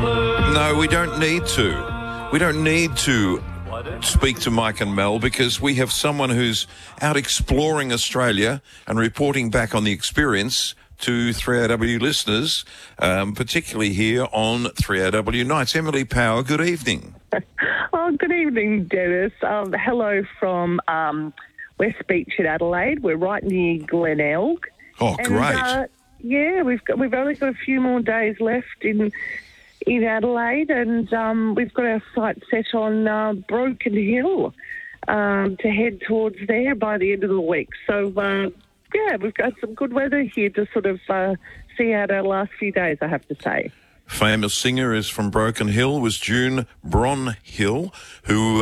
No, we don't need to. We don't need to speak to Mike and Mel because we have someone who's out exploring Australia and reporting back on the experience to 3AW listeners, particularly here on 3AW Nights. Emily Power, good evening. Oh, good evening, Dennis. Hello from West Beach in Adelaide. We're right near Glenelg. Oh, great. Yeah, we've only got a few more days left in Adelaide, and we've got our sights set on Broken Hill to head towards there by the end of the week. So, yeah, we've got some good weather here to sort of see out our last few days, I have to say. Famous singer is from Broken Hill, was June Bronhill, who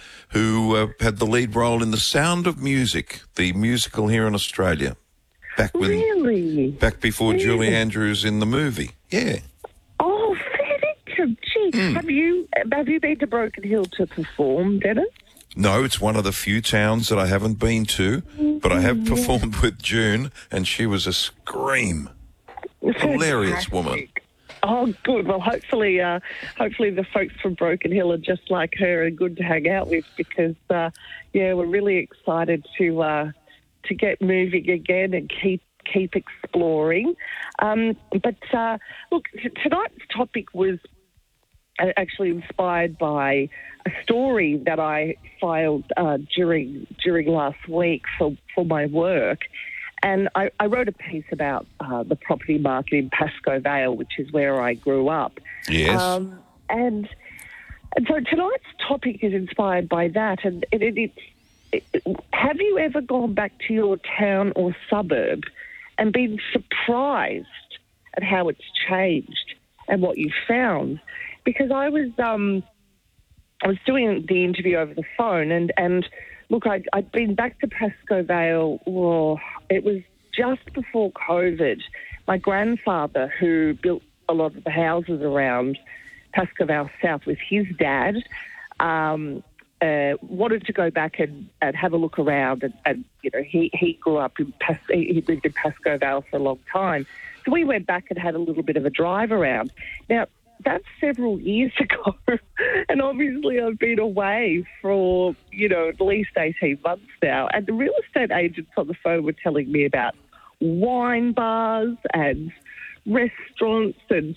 had the lead role in The Sound of Music, the musical here in Australia. Back before Julie Andrews in the movie. Yeah. Oh, very good. Gee, have you been to Broken Hill to perform, Dennis? No, it's one of the few towns that I haven't been to, but I have performed with June, and she was a scream. Hilarious woman. Oh, good. Well, hopefully the folks from Broken Hill are just like her and good to hang out with because, we're really excited to get moving again and keep exploring. But look, tonight's topic was actually inspired by a story that I filed during last week for my work. And I wrote a piece about the property market in Pascoe Vale, which is where I grew up. Yes. And so tonight's topic is inspired by that. And have you ever gone back to your town or suburb and been surprised at how it's changed and what you found? Because I was doing the interview over the phone and look, I'd been back to Pascoe Vale. It was just before COVID. My grandfather, who built a lot of the houses around Pascoe Vale South with his dad, wanted to go back and have a look around. And you know, he grew up in he lived in Pascoe Vale for a long time. So we went back and had a little bit of a drive around. Now, that's several years ago, and obviously I've been away for, at least 18 months now, and the real estate agents on the phone were telling me about wine bars and restaurants and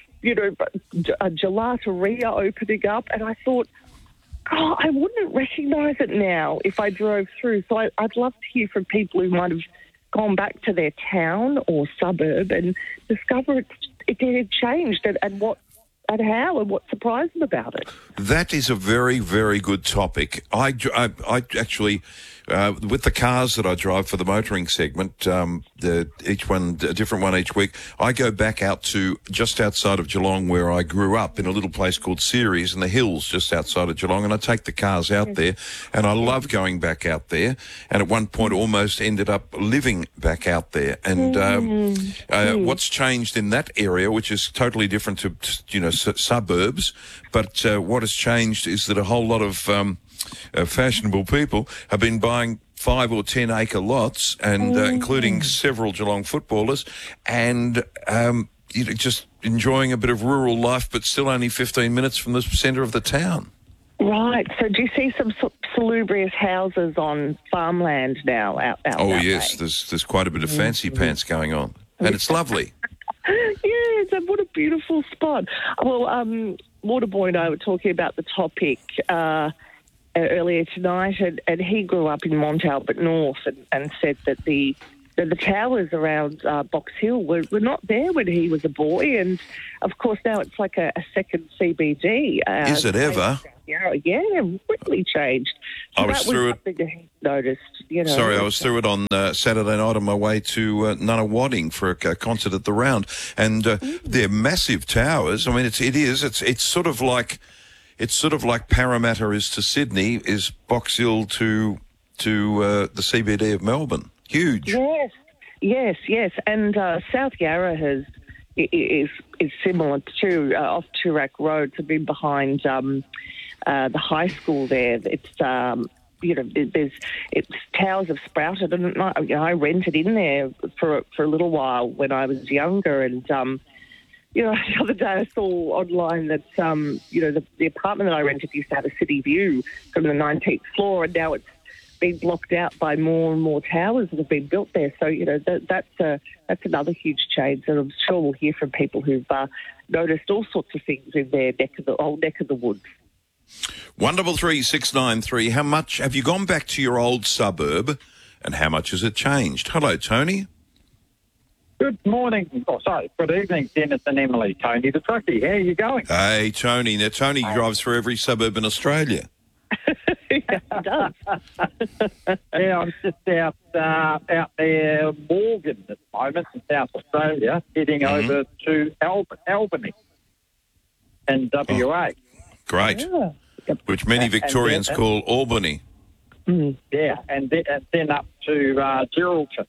a gelateria opening up, and I thought, oh, I wouldn't recognise it now if I drove through. So I'd love to hear from people who might have gone back to their town or suburb and discover it had changed and what and how and what surprised them about it. That is a very, very good topic. I actually, with the cars that I drive for the motoring segment, each one, a different one each week, I go back out to just outside of Geelong where I grew up in a little place called Ceres in the hills just outside of Geelong, and I take the cars out there, and I love going back out there, and at one point almost ended up living back out there. And what's changed in that area, which is totally different to, suburbs, but what has changed is that a whole lot of fashionable people have been buying 5 or 10 acre lots, and including several Geelong footballers, and just enjoying a bit of rural life, but still only 15 minutes from the centre of the town. Right. So do you see some salubrious houses on farmland now out Oh, that yes. way? There's quite a bit of fancy pants going on, and it's lovely. Yes, and what a beautiful spot. Well, Waterboy and I were talking about the topic earlier tonight, and he grew up in Mont Albert North and said that the towers around Box Hill were not there when he was a boy, and of course now it's like a second CBD. Is it ever? Yeah, really changed. So I was through it. That he noticed, Sorry, I was through it on Saturday night on my way to Nunawading for a concert at the Round, and they're massive towers. I mean, it's sort of like Parramatta is to Sydney, is Box Hill to the CBD of Melbourne. Huge. Yes, and South Yarra is similar to off Toorak Road. To be behind the high school there. It's towers have sprouted, and I rented in there for a little while when I was younger, and the other day I saw online that, the apartment that I rented used to have a city view from the 19th floor, and now it's been blocked out by more and more towers that have been built there. So, that's another huge change, and I'm sure we'll hear from people who've noticed all sorts of things in their old neck of the woods. 133 how much have you gone back to your old suburb, and how much has it changed? Hello, Tony. Good morning. Good evening, Dennis and Emily. Tony the truckie. How are you going? Hey, Tony. Now, Tony drives through every suburb in Australia. Yeah, it does. Yeah, I'm just out there, Morgan, at the moment in South Australia, heading over to Albany in WA. Great. Yeah. Which many Victorians call Albany. Yeah, and then up to Geraldton.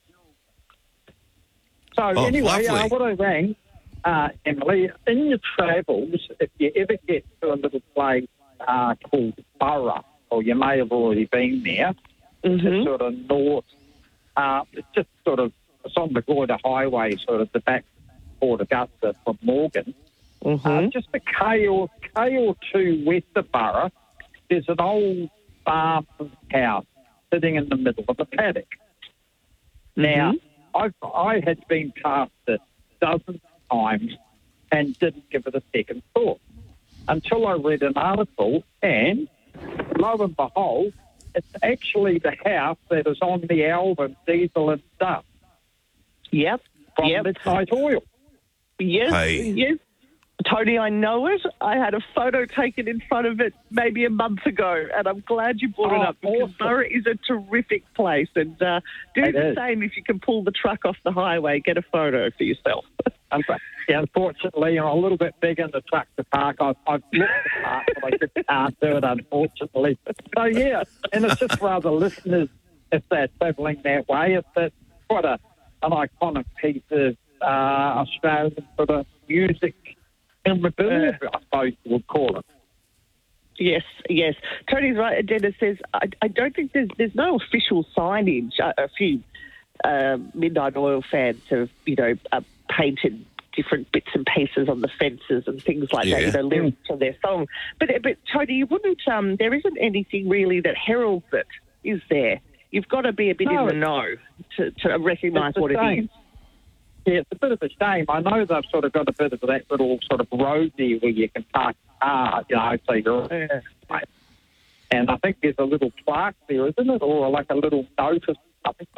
So anyway, lovely. what I rang, Emily, in your travels, if you ever get to a little place called Burra, or you may have already been there, it's sort of north, it's just sort of, it's on the Goyder Highway, sort of the back Port Augusta from Morgan. Just a K or two west of Burra, there's an old farm house sitting in the middle of a paddock. Now, I had been past it dozens of times and didn't give it a second thought until I read an article, and lo and behold, it's actually the house that is on the album Diesel and Stuff. Yep. From Midnight Oil. Yes. Hey. Yes. Tony, I know it. I had a photo taken in front of it maybe a month ago, and I'm glad you brought it up because awesome. Burra is a terrific place. And do the same if you can pull the truck off the highway, get a photo for yourself. Yeah, unfortunately, I'm a little bit big in the truck to park. I've looked the park, but I just can't do it, unfortunately. So, yeah, and it's just for other listeners, if they're travelling that way, it's quite an iconic piece of Australian sort of music memorabilia, I suppose you would call it. Yes. Tony's right. Dennis says, I don't think there's no official signage. A few Midnight Oil fans have, painted different bits and pieces on the fences and things like that, lyrics to their song. But Tony, you wouldn't, there isn't anything really that heralds it, is there? You've got to be a bit in the know to recognise what it is. Yeah, it's a bit of a shame. I know they've sort of got a bit of that little sort of road there where you can park a car, so you're and I think there's a little plaque there, isn't it? Or like a little notice. I think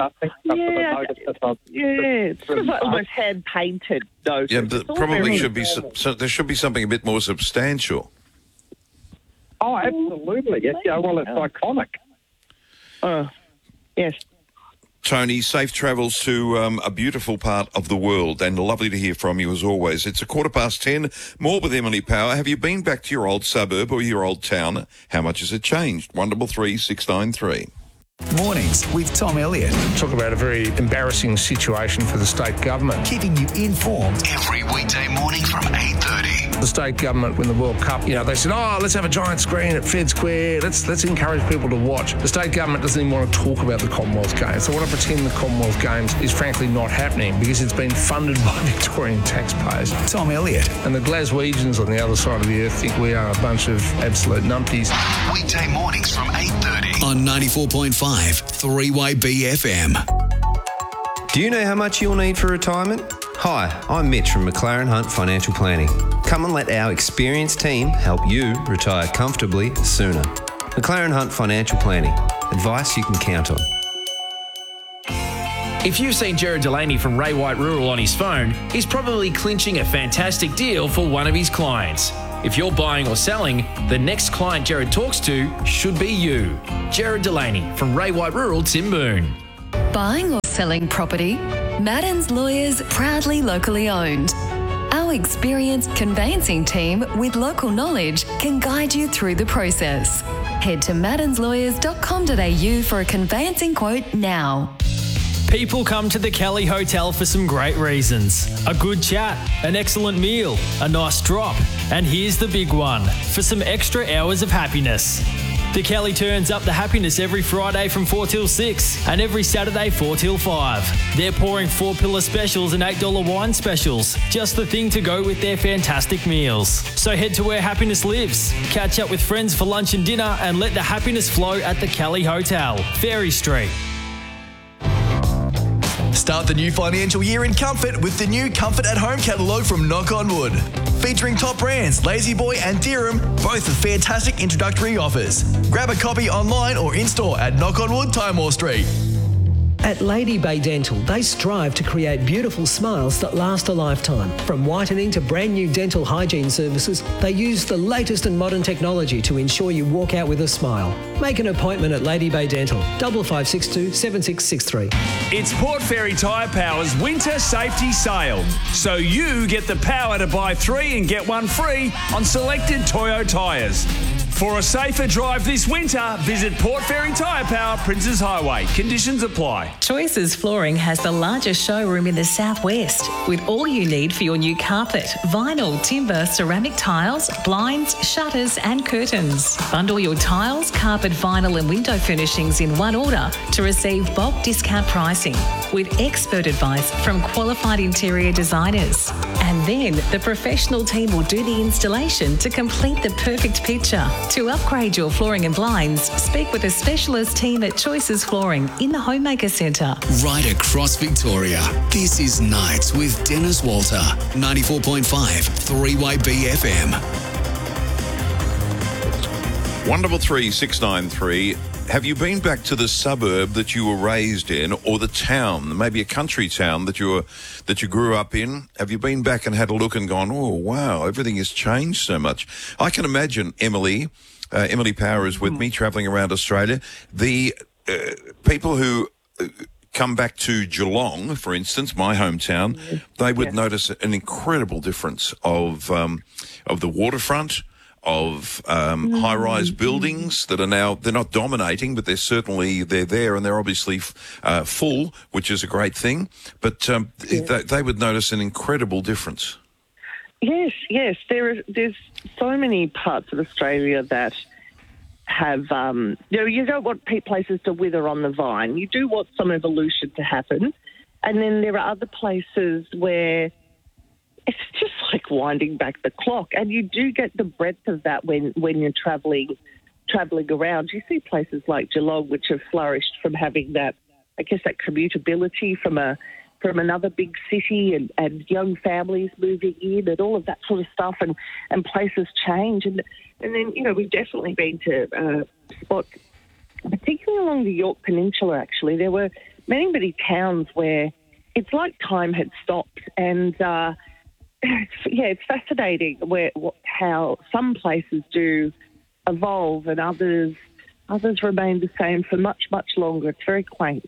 it's sort of like almost hand-painted notice. Yeah, but probably should be there should be something a bit more substantial. Oh, absolutely. Yes, well, it's iconic. Yes. Tony, safe travels to a beautiful part of the world, and lovely to hear from you as always. It's 10:15. More with Emily Power. Have you been back to your old suburb or your old town? How much has it changed? 133 693. Mornings with Tom Elliott. Talk about a very embarrassing situation for the state government. Keeping you informed every weekday morning from 8:30. The state government, when the World Cup, they said, let's have a giant screen at Fed Square. Let's encourage people to watch. The state government doesn't even want to talk about the Commonwealth Games. They want to pretend the Commonwealth Games is frankly not happening because it's been funded by Victorian taxpayers. Tom Elliott. And the Glaswegians on the other side of the earth think we are a bunch of absolute numpties. Weekday mornings from 8:30 on 94.5 3-Way BFM. Do you know how much you'll need for retirement? Hi, I'm Mitch from McLaren Hunt Financial Planning. Come and let our experienced team help you retire comfortably sooner. McLaren Hunt Financial Planning. Advice you can count on. If you've seen Jared Delaney from Ray White Rural on his phone, he's probably clinching a fantastic deal for one of his clients. If you're buying or selling, the next client Jared talks to should be you. Jared Delaney from Ray White Rural, Timboon. Buying or selling property? Madden's Lawyers, proudly locally owned. Our experienced conveyancing team with local knowledge can guide you through the process. Head to maddenslawyers.com.au for a conveyancing quote now. People come to the Kelly Hotel for some great reasons. A good chat, an excellent meal, a nice drop, and here's the big one, for some extra hours of happiness. The Kelly turns up the happiness every Friday from 4 till 6 and every Saturday 4 till 5. They're pouring 4-pillar specials and $8 wine specials. Just the thing to go with their fantastic meals. So head to where happiness lives. Catch up with friends for lunch and dinner and let the happiness flow at the Kelly Hotel, Ferry Street. Start the new financial year in comfort with the new Comfort at Home catalogue from Knock on Wood. Featuring top brands Lazy Boy and Dirham, both with fantastic introductory offers. Grab a copy online or in-store at Knock on Wood, Timor Street. At Lady Bay Dental, they strive to create beautiful smiles that last a lifetime. From whitening to brand new dental hygiene services, they use the latest and modern technology to ensure you walk out with a smile. Make an appointment at Lady Bay Dental, 5562 7663. It's Port Fairy Tyre Power's Winter Safety Sale. So you get the power to buy 3 and get 1 free on selected Toyo tyres. For a safer drive this winter, visit Port Fairy Tyre Power, Princes Highway. Conditions apply. Choices Flooring has the largest showroom in the southwest with all you need for your new carpet, vinyl, timber, ceramic tiles, blinds, shutters and curtains. Bundle your tiles, carpet, vinyl and window furnishings in one order to receive bulk discount pricing with expert advice from qualified interior designers. And then the professional team will do the installation to complete the perfect picture. To upgrade your flooring and blinds, speak with a specialist team at Choices Flooring in the Homemaker Centre. Right across Victoria, this is Nights with Dennis Walter, 94.5 3YB FM. 133 have you been back to the suburb that you were raised in, or the town, maybe a country town that you grew up in? Have you been back and had a look and gone, oh wow, everything has changed so much? I can imagine Emily Power is with me, travelling around Australia. The people who come back to Geelong, for instance, my hometown, they would notice an incredible difference of the waterfront, of high-rise buildings that are now, they're not dominating, but they're there and they're obviously full, which is a great thing. But they would notice an incredible difference. Yes. There's so many parts of Australia that have, you don't want places to wither on the vine. You do want some evolution to happen. And then there are other places where it's just like winding back the clock. And you do get the breadth of that when you're travelling around. You see places like Geelong, which have flourished from having that, I guess, that commutability from another big city and young families moving in and all of that sort of stuff, and places change. And then, we've definitely been to spots, particularly along the Yorke Peninsula, actually. There were many, many towns where it's like time had stopped. And, it's fascinating how some places do evolve and others remain the same for much, much longer. It's very quaint.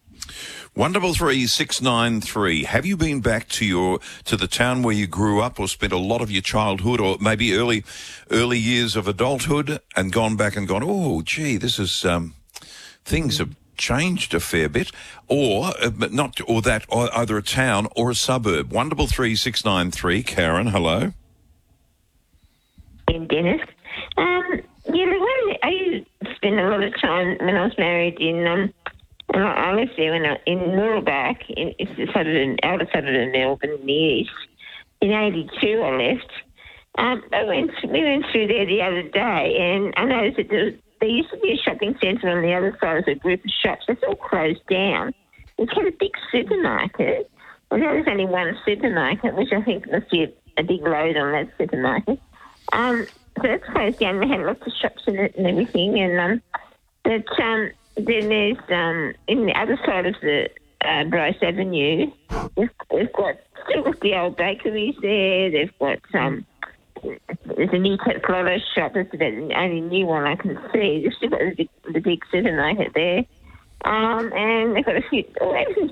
133 have you been back to the town where you grew up or spent a lot of your childhood or maybe early years of adulthood and gone back and gone, oh, gee, this is things have changed a fair bit, or either a town or a suburb? 133 Karen, hello. Dennis. I spent a lot of time when I was married in. I lived there in Mooroolbark, it's the outer suburb of Melbourne, in the east. In 82, I left. We went through there the other day, and I noticed that there used to be a shopping centre on the other side of a group of shops. It's all closed down. It had a big supermarket. Well, there was only one supermarket, which I think must be a big load on that supermarket. So it's closed down. They had lots of shops in it and everything, and then there's, in the other side of the Bryce Avenue, we've got still the old bakeries there. They've got, there's a new Flora shop. That's about the only new one I can see. They've still got the big supermarket there. And they've got everything's